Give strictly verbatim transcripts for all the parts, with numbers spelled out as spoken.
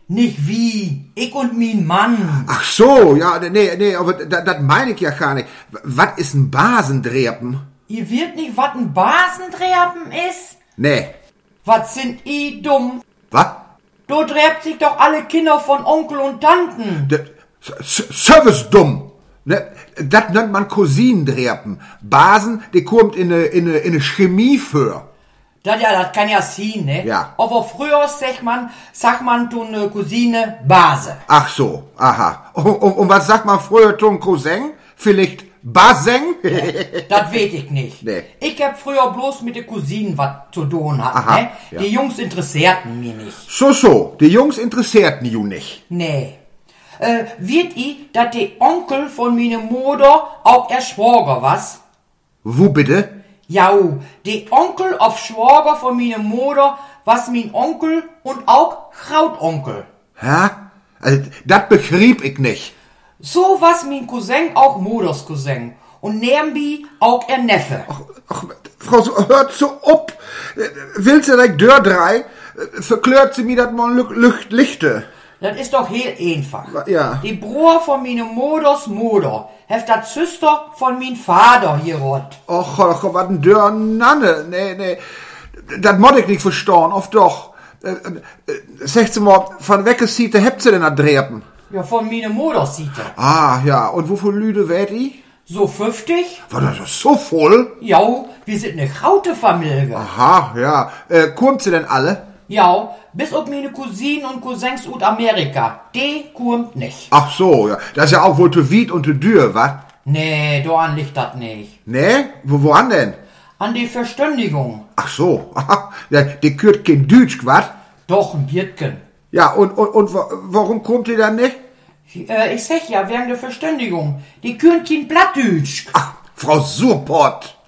Nicht wie, ich und mein Mann. Ach so, ja, nee, nee, aber das meine ich ja gar nicht. Was ist ein Basendrepen? Ihr wisst nicht, was ein Basendrepen ist? Nee. Was sind i dumm? Was? Do drebt sich doch alle Kinder von Onkel und Tanten. Service dumm. Ne, das nennt man Cousinendrepen. Basen, die kommt in eine in eine, in eine Chemie für. Das ja, das kann ja sein, ne? Ja. Aber früher sagt man, sagt man tun eine Cousine Base. Ach so, aha. Und, und, und was sagt man früher tun Cousin? Vielleicht Baseng? Das weet ich nicht. Nee. Ich hab früher bloß mit den Cousinen was zu tun hat, Aha, ne? ja. Die Jungs interessierten mich nicht. So, so, die Jungs interessierten you nicht. Nee. Äh, wird i, dat der Onkel von meine Mutter auch ihr Schwager was? Wo bitte? Ja, der Onkel auf Schwager von meine Mutter was mein Onkel und auch Krautonkel. Hä? Also, das begrieb ich nicht. So was mein Cousin auch Muders Cousin. Und nebenbei auch ihr Neffe. Ach, ach, Frau, so, hört so op. Willst du direkt Dörr drei? Verklärt sie mir das mal Lücht, Lichte. Das ist doch heel einfach. Ja. Die Bruder von meine Muders Mutter heft das Züster von mein Vater hier rot. Och, och, was ein Dörr Nanne. Nee, nee. Das mod ich nicht verstauen, oft doch. Äh, äh, Sag sie mal, von welches Siete habt sie denn da Drepen? Ja, von meine Muders Siete. Ah, ja. Und wovon Lüde werd i? So fünfzig? War das so voll? Ja, wir sind eine Kraute-Familie. Aha, ja. Äh, kommt sie denn alle? Ja, bis auf meine Cousinen und Cousins aus Amerika. Die kommt nicht. Ach so, ja. Das ist ja auch wohl zu weit und zu dürr, wa? Nee, daran liegt das nicht. Nee? Wo, woran denn? An die Verständigung. Ach so, aha. Ja, die kürt kein Deutsch, wat? Doch, ein Biertchen. Ja, und, und, und wa- warum kommt die dann nicht? Äh, ich sag ja, wegen der Verständigung. Die können kein Plattdeutsch. Ach, Frau Surpott.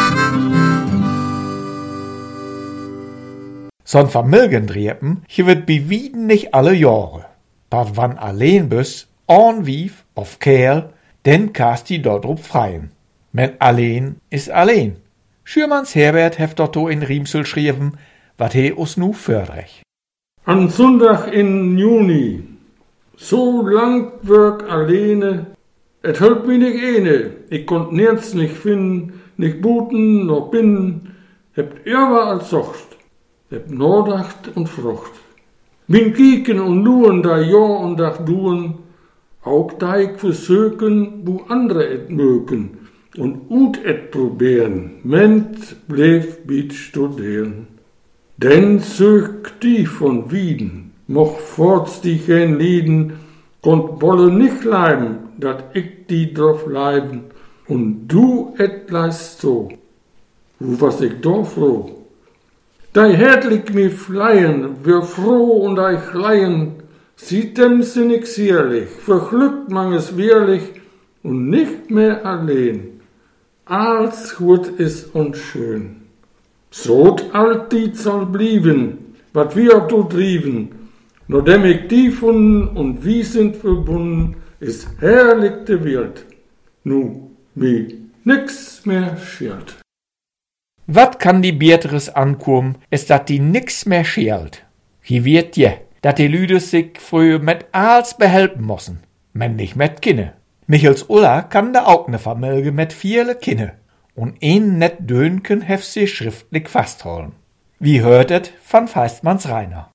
So'n Familiendrepen, hier wird bewieden nicht alle Jahre. Aber wann allein bist, onwief auf Kerl, denn kannst die dort drauf freien. Men allein ist allein. Schürmanns Herbert heft dort in Riemsel schrieben, wat he us nu fördrech. An Sonntag in Juni, so lang wirk alleine, et hölt mich nicht eine, ich konnt nirgends nicht finden, nicht buten noch binnen, hebt überall zocht, hebt nordacht und frucht. Bin kieken und luren da ja und dach duen, auch da ich versöken, wo andere et mögen, und ut et probieren, ment bleef biet studieren. Denn sög die von Wieden, moch forts die geen Lieden, konnt wolle nicht leiben, dat ich die drauf leiben, und du et leist so. Wo was ich doch froh? Dei hertlich mi fleien, wir froh und dei kleien, sieht dem sinnig sierlich, verglückt man es wehrlich, und nicht mehr allein. Als gut ist und schön. Sot altid soll blieben, wat wir auch dort trieben, nur dem ich die funden und wie sind verbunden, ist herrlich de Welt. Nu, mi nix mehr schiert. Wat kann die Beatrice ankommen, ist dat die nix mehr schält. Hier wird je, dat die Lüde sich früher mit alles behelpen müssen, men nicht mit Kinne. Michels Ulla kann da auch ne Familie mit viele Kinne. Und een net Dönken hef sie schriftlich fastholen. Wie hört et van Feistmanns Rainer?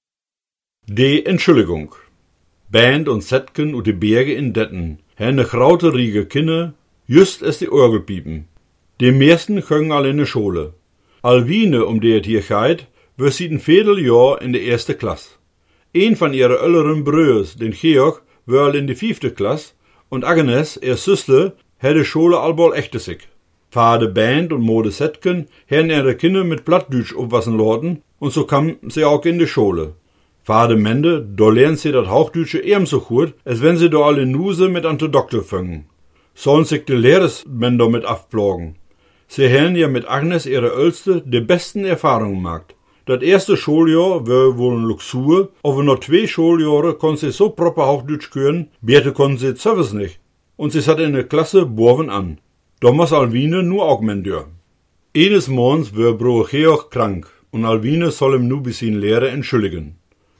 Die Entschuldigung. Band und Zetken und die Berge in Detten, herne graute riege Kinne, just es die Orgel piepen. Die meisten können alle in de Schule. Alwine, um die het hier geht, wir sieten Vierteljahr in de erste Klasse. Een van ihre älteren Brüders, den Georg, war in de fünfte Klasse, und Agnes, ihr Süsle, had de Schule albol echte sich. Vater Band und Mode Zetken haben ihre Kinder mit Plattdeutsch aufwassen lassen, und so kam sie auch in die Schule. Vater Mende, da lernen sie das Hauchdeutsche ebenso gut, als wenn sie da alle Nuse mit an der Doktor fangen. Sollen sich die Lehrersmen damit abplagen. Sie haben ja mit Agnes, ihre Älteste, die besten Erfahrungen gemacht. Das erste Schuljahr war wohl ein Luxur, aber noch zwei Schuljahre konnte sie so proper Hauchdeutsch können, Bierte konnten sie sowieso nicht. Und sie hat in der Klasse Borven an. Thomas Alwine nur auch Mendür. Eines Morgens war Bruder Georg krank und Alwine soll ihm nu bis ihn Lehre entschuldigen.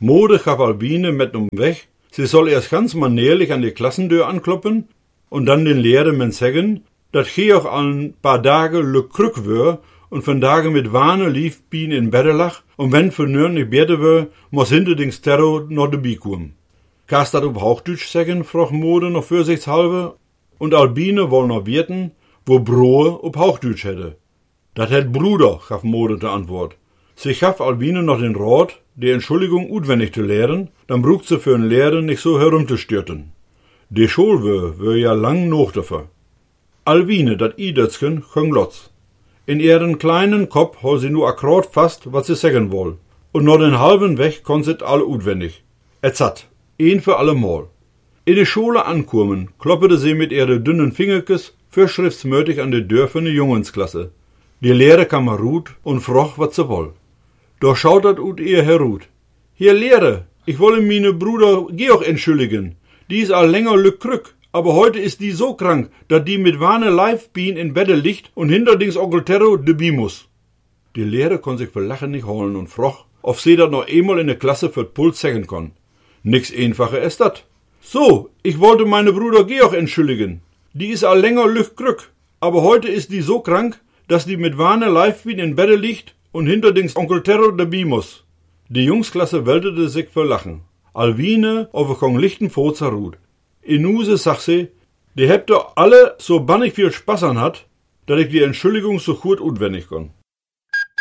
Mode gaf Albine mit um weg, sie soll erst ganz manierlich an die Klassendeur ankloppen und dann den Lehrermann sagen, dat Georg ein paar Tage le Krück wär und von Tage mit Wahne lief bien in Bette lag und wenn für nörn nicht Bette wär, muss hinterdings Terror noch de Bi kommen. Kannst dat op Hochdeutsch sagen, fragt Mode noch vorsichtshalber und Albine woll noch wieten, wo Broe op Hochdeutsch hätte. Dat hätt Bruder, gaf Mode zur Antwort. Sie gaf Albine noch den Rat, die Entschuldigung utwendig zu lehren, dann brucht sie für ein Lehren nicht so herumzustürten. Die Schule wär ja lang noch dafür. Albine, dat Idötzken, chöng lotz. In ihren kleinen Kopf hol sie nur akkurat fast, was sie sagen woll. Und noch den halben Weg konnt sie alle utwendig. Et satt, een für allemal. In die Schule ankommen, kloppete sie mit ihren dünnen Fingerkes vorschriftsmötig an die Tür für eine Jungensklasse. Die Lehrer kam herut und froch, wat sie woll. Doch schaut dat ut ihr herut. Hier Lehrer, ich wolle meine Bruder Georg entschuldigen. Die is all länger lück krück, aber heute ist die so krank, dat die mit Wahne live bien in Bette liegt und hinterdings Onkel Terro de Bi muss. Die Lehrer kon sich vor Lachen nicht holen und froch, ob sie dat noch einmal in der Klasse für Puls sagen kon. Nix einfacher ist dat. So, ich wollte meine Bruder Georg entschuldigen. Die is all länger lück krück, aber heute ist die so krank, dass die mit Wahne live bien in Bette liegt und hinterdings Onkel Terro de Bi muss. Die Jungsklasse weltete sich vor Lachen. Alwine overgong lichten Furzer ruht. Inuse sagt sie, die hebt doch alle so bannig viel Spaß an hat, dass ich die Entschuldigung so gut utwendig kann.